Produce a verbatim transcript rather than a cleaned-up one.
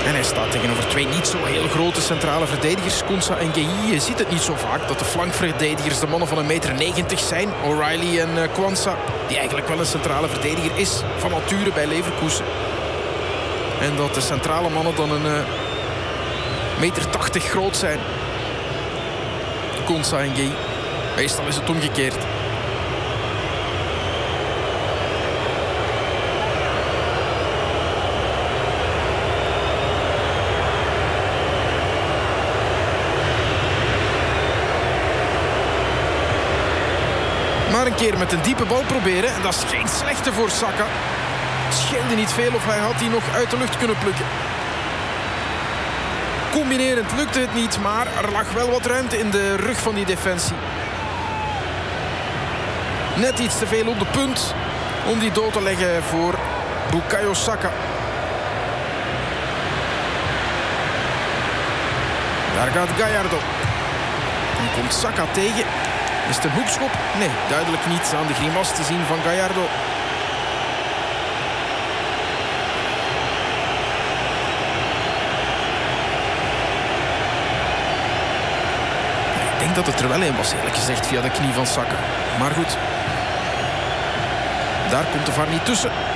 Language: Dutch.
En hij staat tegenover twee niet zo heel grote centrale verdedigers. Konsa en Gueye. Je ziet het niet zo vaak dat de flankverdedigers de mannen van een meter negentig zijn. O'Reilly en uh, Kwanza, die eigenlijk wel een centrale verdediger is van nature bij Leverkusen. En dat de centrale mannen dan een uh, meter tachtig groot zijn. Konsa en Gueye. Meestal is het omgekeerd. Maar een keer met een diepe bal proberen. En dat is geen slechte voor Saka. Het scheelde niet veel of hij had die nog uit de lucht kunnen plukken. Combinerend lukte het niet, maar er lag wel wat ruimte in de rug van die defensie. Net iets te veel op de punt om die dood te leggen voor Bukayo Saka. Daar gaat Gallardo. Dan komt Saka tegen. Is het een hoekschop? Nee, duidelijk niet aan de grimas te zien van Gallardo. Ik denk dat het er wel een was, eerlijk gezegd, via de knie van Saka. Maar goed, daar komt de V A R niet tussen.